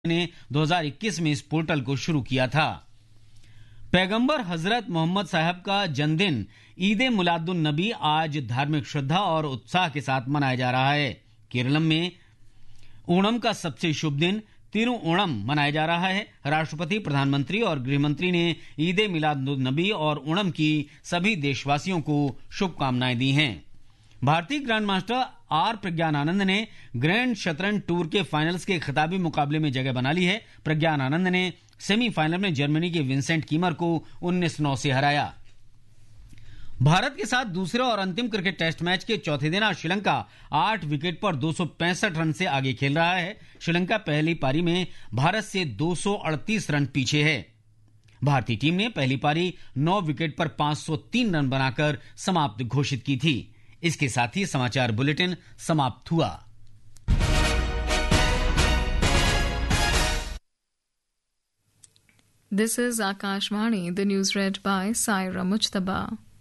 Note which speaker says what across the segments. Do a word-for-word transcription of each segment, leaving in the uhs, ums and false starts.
Speaker 1: ने दो हज़ार इक्कीस में इस पोर्टल को शुरू किया था। पैगंबर हजरत मोहम्मद साहब का जन्मदिन ईद मिलादुन नबी आज धार्मिक श्रद्धा और उत्साह के साथ मनाया जा रहा है। केरलम में ओणम का सबसे शुभ दिन तिरुओणम मनाया जा रहा है। राष्ट्रपति, प्रधानमंत्री और गृहमंत्री ने ईद मिलादुन नबी और ओणम की सभी देशवासियों को शुभकामनाएं दी हैं। भारतीय ग्रैंड मास्टर आर प्रज्ञान आनंद ने ग्रैंड शतरंज टूर के फाइनल्स के खिताबी मुकाबले में जगह बना ली है। प्रज्ञान आनंद ने सेमीफाइनल में जर्मनी के विंसेंट कीमर को उन्नीस नौ से हराया। भारत के साथ दूसरे और अंतिम क्रिकेट टेस्ट मैच के चौथे दिन आज श्रीलंका आठ विकेट पर दो सौ पैंसठ रन से आगे खेल रहा है। श्रीलंका पहली पारी में भारत से दो सौ अड़तीस रन पीछे है। भारतीय टीम ने पहली पारी नौ विकेट पर पांच सौ तीन रन बनाकर समाप्त घोषित की थी। इसके साथ ही समाचार बुलेटिन समाप्त हुआ।
Speaker 2: This is Akashvani, the news read by Saira Mujtaba.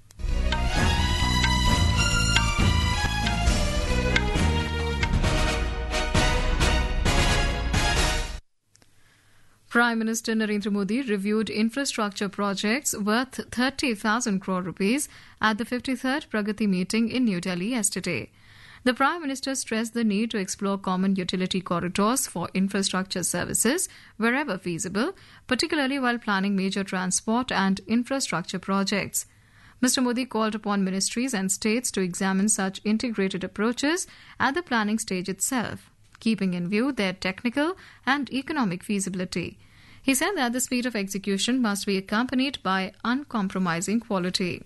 Speaker 2: Prime Minister Narendra Modi reviewed infrastructure projects worth thirty thousand crore rupees at the fifty-third Pragati meeting in New Delhi yesterday. The Prime Minister stressed the need to explore common utility corridors for infrastructure services wherever feasible, particularly while planning major transport and infrastructure projects. Mister Modi called upon ministries and states to examine such integrated approaches at the planning stage itself, keeping in view their technical and economic feasibility. He said that the speed of execution must be accompanied by uncompromising quality.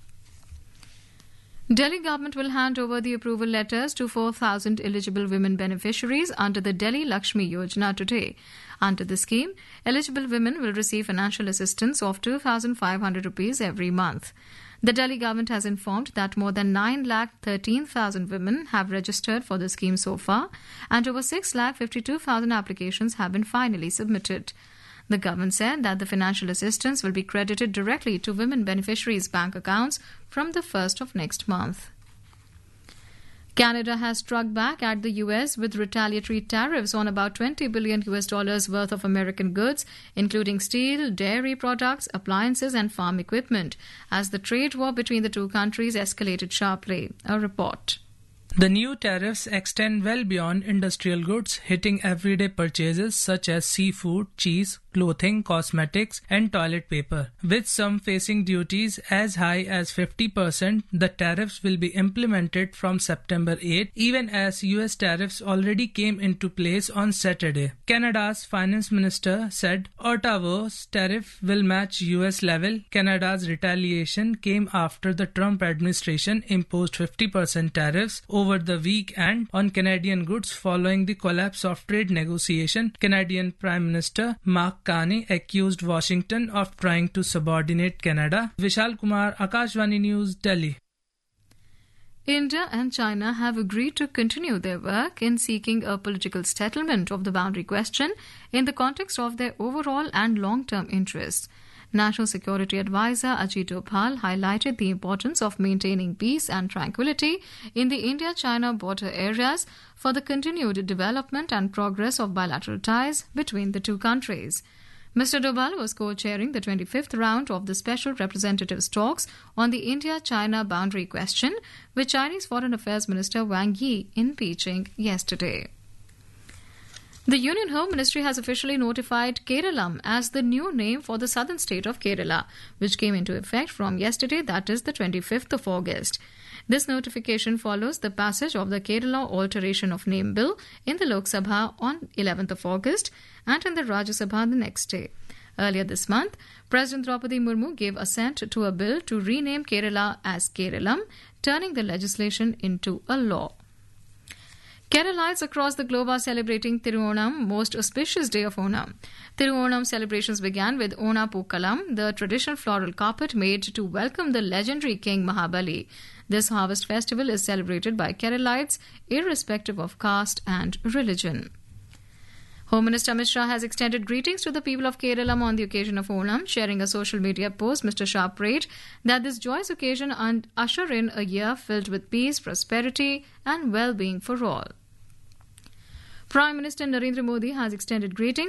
Speaker 2: Delhi government will hand over the approval letters to four thousand eligible women beneficiaries under the Delhi Lakshmi Yojana today. Under the scheme, eligible women will receive financial assistance of two thousand five hundred rupees every month. The Delhi government has informed that more than nine lakh thirteen thousand women have registered for the scheme so far, and over six lakh fifty-two thousand applications have been finally submitted. The government said that the financial assistance will be credited directly to women beneficiaries' bank accounts from the first of next month. Canada has struck back at the U S with retaliatory tariffs on about twenty billion U S dollars worth of American goods, including steel, dairy products, appliances, and farm equipment, as the trade war between the two countries escalated sharply. A report.
Speaker 3: The new tariffs extend well beyond industrial goods, hitting everyday purchases such as seafood, cheese, clothing, cosmetics, and toilet paper. With some facing duties as high as fifty percent, the tariffs will be implemented from September eighth, even as U S tariffs already came into place on Saturday. Canada's finance minister said Ottawa's tariff will match U S level. Canada's retaliation came after the Trump administration imposed fifty percent tariffs over the weekend on Canadian goods following the collapse of trade negotiation. Canadian Prime Minister Mark Carney accused Washington of trying to subordinate Canada. Vishal Kumar, Akashvani News, Delhi.
Speaker 2: India and China have agreed to continue their work in seeking a political settlement of the boundary question in the context of their overall and long-term interests. National Security Advisor Ajit Doval highlighted the importance of maintaining peace and tranquility in the India-China border areas for the continued development and progress of bilateral ties between the two countries. Mister Doval was co-chairing the twenty-fifth round of the Special Representatives' talks on the India-China boundary question with Chinese Foreign Affairs Minister Wang Yi in Beijing yesterday. The Union Home Ministry has officially notified Keralam as the new name for the southern state of Kerala, which came into effect from yesterday, that is the twenty-fifth of August. This notification follows the passage of the Kerala Alteration of Name Bill in the Lok Sabha on eleventh of August and in the Rajya Sabha the next day. Earlier this month, President Draupadi Murmu gave assent to a bill to rename Kerala as Keralam, turning the legislation into a law. Keralites across the globe are celebrating Tiruonam, most auspicious day of Onam. Tiruonam celebrations began with Ona Pookalam, the traditional floral carpet made to welcome the legendary King Mahabali. This harvest festival is celebrated by Keralites irrespective of caste and religion. Home Minister Amit Shah has extended greetings to the people of Kerala on the occasion of Onam. Sharing a social media post, Mister Shah prayed that this joyous occasion and usher in a year filled with peace, prosperity, and well-being for all. Prime Minister Narendra Modi has extended greetings